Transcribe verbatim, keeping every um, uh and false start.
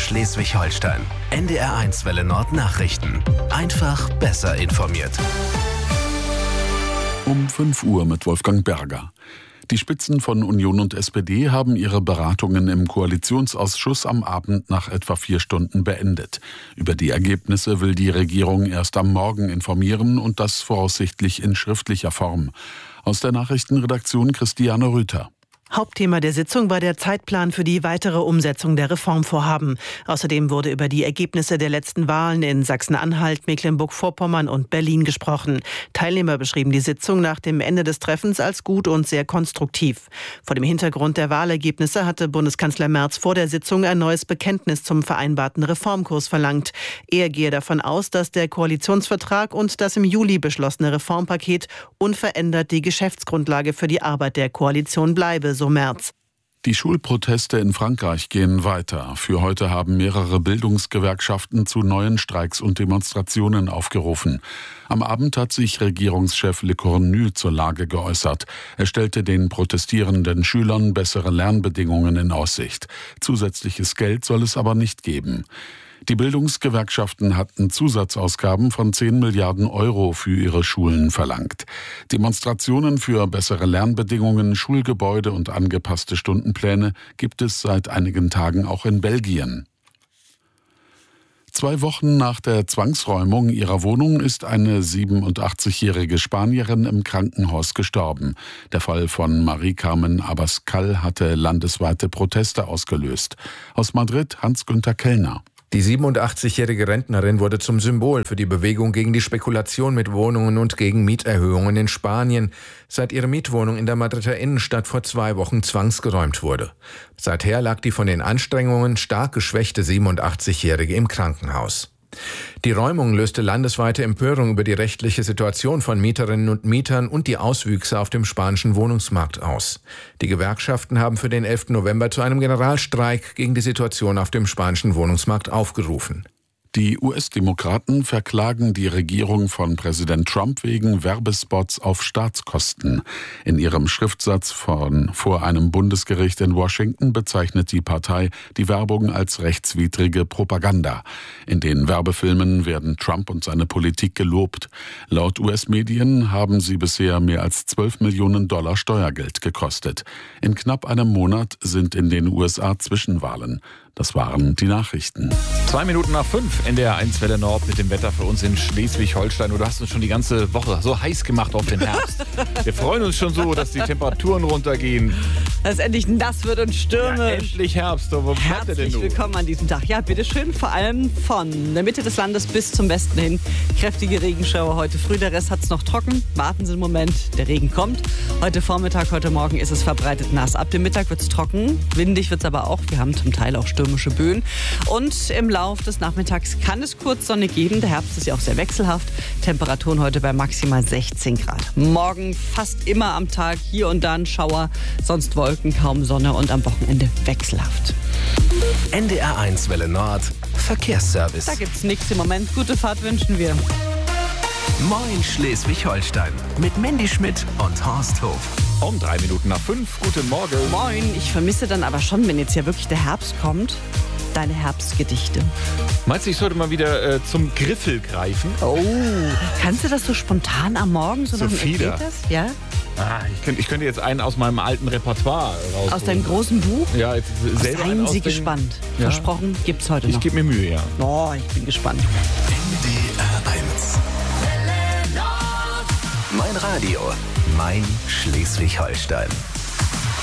Schleswig-Holstein. N D R eins Welle Nord Nachrichten. Einfach besser informiert. Um fünf Uhr mit Wolfgang Berger. Die Spitzen von Union und S P D haben ihre Beratungen im Koalitionsausschuss am Abend nach etwa vier Stunden beendet. Über die Ergebnisse will die Regierung erst am Morgen informieren und das voraussichtlich in schriftlicher Form. Aus der Nachrichtenredaktion Christiane Rüther. Hauptthema der Sitzung war der Zeitplan für die weitere Umsetzung der Reformvorhaben. Außerdem wurde über die Ergebnisse der letzten Wahlen in Sachsen-Anhalt, Mecklenburg-Vorpommern und Berlin gesprochen. Teilnehmer beschrieben die Sitzung nach dem Ende des Treffens als gut und sehr konstruktiv. Vor dem Hintergrund der Wahlergebnisse hatte Bundeskanzler Merz vor der Sitzung ein neues Bekenntnis zum vereinbarten Reformkurs verlangt. Er gehe davon aus, dass der Koalitionsvertrag und das im Juli beschlossene Reformpaket unverändert die Geschäftsgrundlage für die Arbeit der Koalition bleibe, so Merz. Die Schulproteste in Frankreich gehen weiter. Für heute haben mehrere Bildungsgewerkschaften zu neuen Streiks und Demonstrationen aufgerufen. Am Abend hat sich Regierungschef Le Cornu zur Lage geäußert. Er stellte den protestierenden Schülern bessere Lernbedingungen in Aussicht. Zusätzliches Geld soll es aber nicht geben. Die Bildungsgewerkschaften hatten Zusatzausgaben von zehn Milliarden Euro für ihre Schulen verlangt. Demonstrationen für bessere Lernbedingungen, Schulgebäude und angepasste Stundenpläne gibt es seit einigen Tagen auch in Belgien. Zwei Wochen nach der Zwangsräumung ihrer Wohnung ist eine siebenundachtzigjährige Spanierin im Krankenhaus gestorben. Der Fall von Marie-Carmen Abascal hatte landesweite Proteste ausgelöst. Aus Madrid Hans-Günther Kellner. Die siebenundachtzigjährige Rentnerin wurde zum Symbol für die Bewegung gegen die Spekulation mit Wohnungen und gegen Mieterhöhungen in Spanien, seit ihre Mietwohnung in der Madrider Innenstadt vor zwei Wochen zwangsgeräumt wurde. Seither lag die von den Anstrengungen stark geschwächte siebenundachtzigjährige im Krankenhaus. Die Räumung löste landesweite Empörung über die rechtliche Situation von Mieterinnen und Mietern und die Auswüchse auf dem spanischen Wohnungsmarkt aus. Die Gewerkschaften haben für den elften November zu einem Generalstreik gegen die Situation auf dem spanischen Wohnungsmarkt aufgerufen. Die U S-Demokraten verklagen die Regierung von Präsident Trump wegen Werbespots auf Staatskosten. In ihrem Schriftsatz von vor einem Bundesgericht in Washington bezeichnet die Partei die Werbung als rechtswidrige Propaganda. In den Werbefilmen werden Trump und seine Politik gelobt. Laut U S-Medien haben sie bisher mehr als zwölf Millionen Dollar Steuergeld gekostet. In knapp einem Monat sind in den U S A Zwischenwahlen. Das waren die Nachrichten. Zwei Minuten nach fünf, N D R eins Welle Nord mit dem Wetter für uns in Schleswig-Holstein. Du hast uns schon die ganze Woche so heiß gemacht auf den Herbst. Wir freuen uns schon so, dass die Temperaturen runtergehen. Dass es endlich nass wird und stürmisch. Ja, endlich Herbst. Wo bleibt Herzlich denn nun? willkommen an diesem Tag. Ja, bitteschön. Vor allem von der Mitte des Landes bis zum Westen hin. Kräftige Regenschauer heute früh. Der Rest hat es noch trocken. Warten Sie einen Moment. Der Regen kommt. Heute Vormittag, heute Morgen ist es verbreitet nass. Ab dem Mittag wird es trocken. Windig wird es aber auch. Wir haben zum Teil auch Stürme. Böen. Und im Lauf des Nachmittags kann es kurz Sonne geben. Der Herbst ist ja auch sehr wechselhaft. Temperaturen heute bei maximal sechzehn Grad. Morgen fast immer am Tag hier und da ein Schauer, sonst Wolken, kaum Sonne und am Wochenende wechselhaft. N D R eins Welle Nord Verkehrsservice. Da gibt's nichts im Moment. Gute Fahrt wünschen wir. Moin Schleswig-Holstein mit Mandy Schmidt und Horst Hof. Um drei Minuten nach fünf. Guten Morgen. Moin. Ich vermisse dann aber schon, wenn jetzt ja wirklich der Herbst kommt, deine Herbstgedichte. Meinst du, ich sollte mal wieder äh, zum Griffel greifen? Oh, kannst du das so spontan am Morgen so, So nach dem Feder. Ergebnis? Ja? Ah, ich, könnte, ich könnte jetzt einen aus meinem alten Repertoire rausholen. Aus deinem großen Buch? Ja, jetzt selber einen Seien Sie ausdenken. gespannt. Ja. Versprochen, gibt's heute Ich noch. gebe mir Mühe, ja. Oh, ich bin gespannt. N D R eins. Mein Radio, mein Schleswig-Holstein.